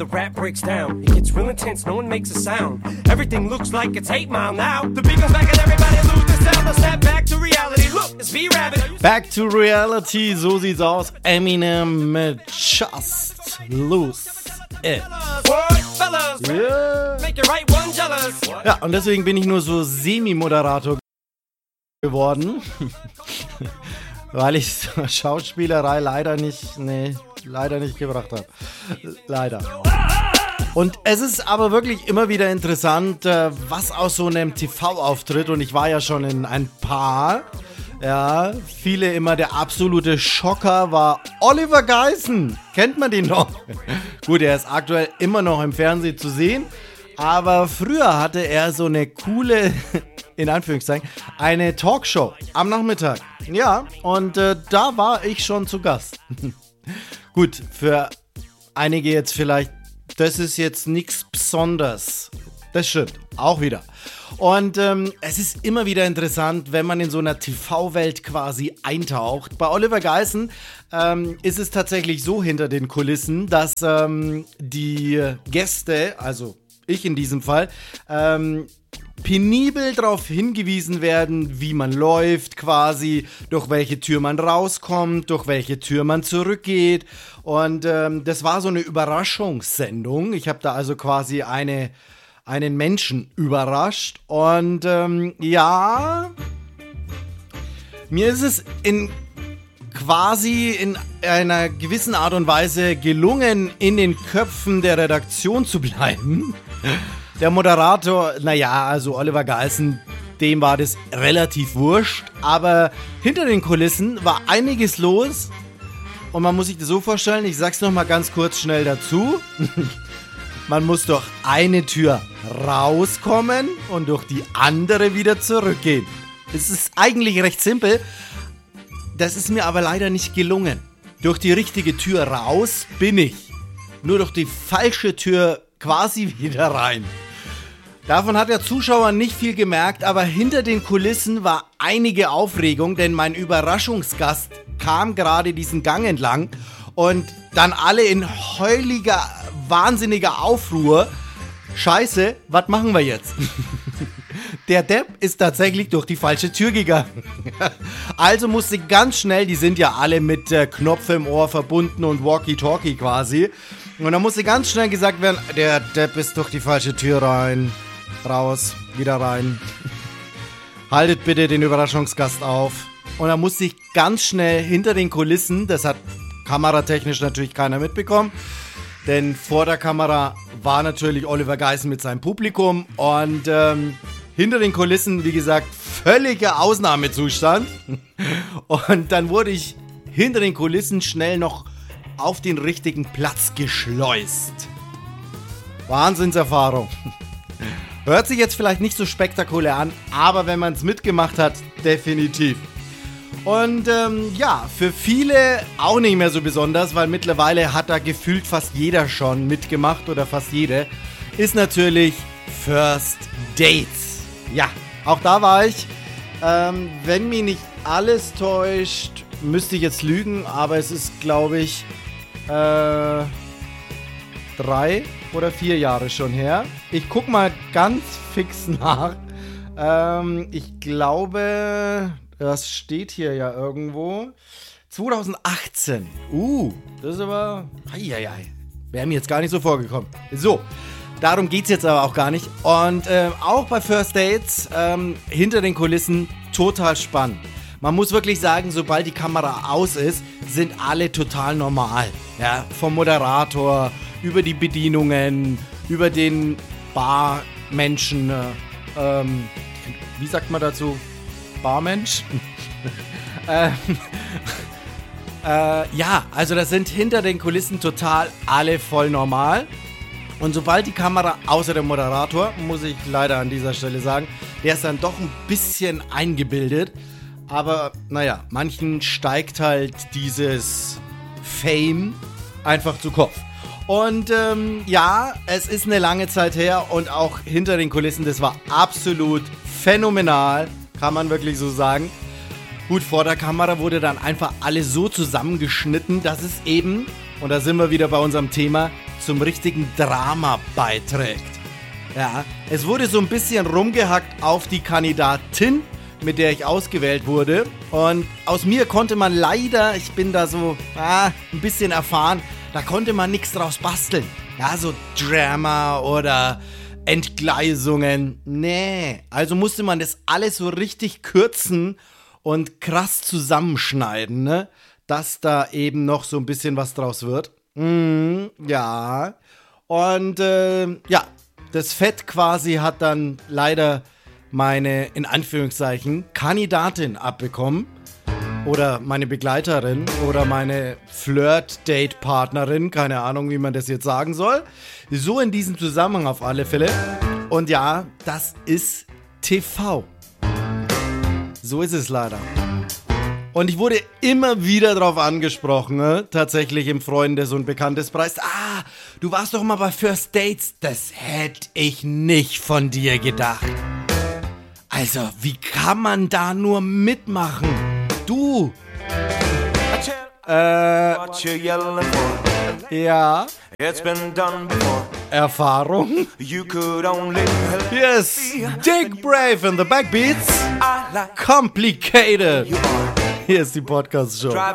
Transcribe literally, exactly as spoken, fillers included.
The rap breaks down, it gets real intense, no one makes a sound. Everything looks like it's eight mile now. The beat goes back and everybody loses sound. Let's snap back to reality. Look, it's V-Rabbit. Back to reality, so sieht's aus. Eminem mit Just Lose It. Yeah. Ja, und deswegen bin ich nur so Semi-Moderator geworden. Weil ich Schauspielerei leider nicht, nee, leider nicht gebracht habe. Leider. Und es ist aber wirklich immer wieder interessant, was aus so einem T V-Auftritt, und ich war ja schon in ein paar, ja, viele immer der absolute Schocker war Oliver Geissen. Kennt man den noch? Gut, er ist aktuell immer noch im Fernsehen zu sehen, aber früher hatte er so eine coole, in Anführungszeichen, eine Talkshow am Nachmittag. Ja, und äh, da war ich schon zu Gast. Gut, für einige jetzt vielleicht, das ist jetzt nichts Besonderes. Das stimmt, auch wieder. Und ähm, es ist immer wieder interessant, wenn man in so einer T V-Welt quasi eintaucht. Bei Oliver Geissen ähm, ist es tatsächlich so hinter den Kulissen, dass ähm, die Gäste, also ich in diesem Fall, ähm, penibel darauf hingewiesen werden, wie man läuft quasi, durch welche Tür man rauskommt, durch welche Tür man zurückgeht. Und ähm, das war so eine Überraschungssendung. Ich habe da also quasi eine, einen Menschen überrascht. Und ähm, ja, mir ist es in quasi in einer gewissen Art und Weise gelungen, in den Köpfen der Redaktion zu bleiben. Der Moderator, naja, also Oliver Geissen, dem war das relativ wurscht, aber hinter den Kulissen war einiges los und man muss sich das so vorstellen, ich sag's nochmal ganz kurz schnell dazu, man muss durch eine Tür rauskommen und durch die andere wieder zurückgehen. Es ist eigentlich recht simpel, das ist mir aber leider nicht gelungen. Durch die richtige Tür raus bin ich, nur durch die falsche Tür quasi wieder rein. Davon hat der Zuschauer nicht viel gemerkt, aber hinter den Kulissen war einige Aufregung, denn mein Überraschungsgast kam gerade diesen Gang entlang und dann alle in heuliger, wahnsinniger Aufruhr. Scheiße, was machen wir jetzt? Der Depp ist tatsächlich durch die falsche Tür gegangen. Also musste ganz schnell, die sind ja alle mit äh, Knopf im Ohr verbunden und Walkie-Talkie quasi. Und dann musste ganz schnell gesagt werden, der Depp ist durch die falsche Tür rein, raus, wieder rein. Haltet bitte den Überraschungsgast auf. Und dann musste ich ganz schnell hinter den Kulissen, das hat kameratechnisch natürlich keiner mitbekommen, denn vor der Kamera war natürlich Oliver Geissen mit seinem Publikum und ähm, hinter den Kulissen, wie gesagt, völliger Ausnahmezustand. Und dann wurde ich hinter den Kulissen schnell noch auf den richtigen Platz geschleust. Wahnsinnserfahrung. Hört sich jetzt vielleicht nicht so spektakulär an, aber wenn man es mitgemacht hat, definitiv. Und ähm, ja, für viele auch nicht mehr so besonders, weil mittlerweile hat da gefühlt fast jeder schon mitgemacht oder fast jede, ist natürlich First Dates. Ja, auch da war ich. Ähm, wenn mich nicht alles täuscht, müsste ich jetzt lügen, aber es ist, glaube ich, äh, drei oder vier Jahre schon her. Ich guck mal ganz fix nach. Ähm, ich glaube, das steht hier ja irgendwo. zwanzig achtzehn. Uh, das ist aber... Eieiei. Wäre mir jetzt gar nicht so vorgekommen. So, darum geht's jetzt aber auch gar nicht. Und äh, auch bei First Dates, ähm, hinter den Kulissen, total spannend. Man muss wirklich sagen, sobald die Kamera aus ist, sind alle total normal. Ja, vom Moderator, über die Bedienungen, über den Barmenschen, äh, ähm, wie sagt man dazu? Barmensch? ähm, äh, ja, also das sind hinter den Kulissen total alle voll normal. Und sobald die Kamera, außer der Moderator, muss ich leider an dieser Stelle sagen, der ist dann doch ein bisschen eingebildet. Aber naja, manchen steigt halt dieses Fame einfach zu Kopf. Und ähm, ja, es ist eine lange Zeit her und auch hinter den Kulissen, das war absolut phänomenal, kann man wirklich so sagen. Gut, vor der Kamera wurde dann einfach alles so zusammengeschnitten, dass es eben, und da sind wir wieder bei unserem Thema, zum richtigen Drama beiträgt. Ja, es wurde so ein bisschen rumgehackt auf die Kandidatin, mit der ich ausgewählt wurde. Und aus mir konnte man leider, ich bin da so ah, ein bisschen erfahren, da konnte man nichts draus basteln. Ja, so Drama oder Entgleisungen. Nee, also musste man das alles so richtig kürzen und krass zusammenschneiden, ne? Dass da eben noch so ein bisschen was draus wird. Mm, ja. Und äh, ja, das Fett quasi hat dann leider meine, in Anführungszeichen, Kandidatin abbekommen. Oder meine Begleiterin oder meine Flirt-Date-Partnerin. Keine Ahnung, wie man das jetzt sagen soll. So in diesem Zusammenhang auf alle Fälle. Und ja, das ist T V. So ist es leider. Und ich wurde immer wieder darauf angesprochen, ne? Tatsächlich im Freundes- und Bekanntespreis. Ah, du warst doch mal bei First Dates. Das hätte ich nicht von dir gedacht. Also, wie kann man da nur mitmachen? Du. Äh, ja. Erfahrung. Yes, Dick Brave in the Backbeats. Complicated. Hier ist die Podcast-Show.